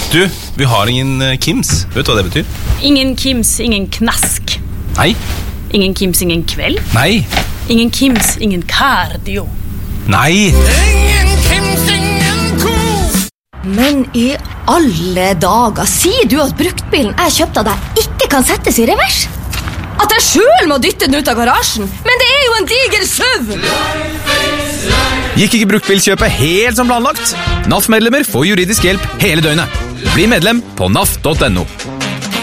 Du, vi har ingen Kims. Vet du hva det betyr? Ingen Kims, ingen knask. Nei. Ingen Kims, ingen kveld. Nei. Ingen Kims, ingen cardio. Nei. Ingen Kims, ingen ko. Men i alle dager, sier du at bruktbilen jeg kjøpte av deg ikke kan settes i revers? At jeg selv må dytte den ut av garasjen? Men det er jo en diger SUV! Gikk ikke bruktbilkjøpet helt som planlagt? NAF-medlemmer får juridisk hjelp hele døgnet. Bli medlem på naf.no.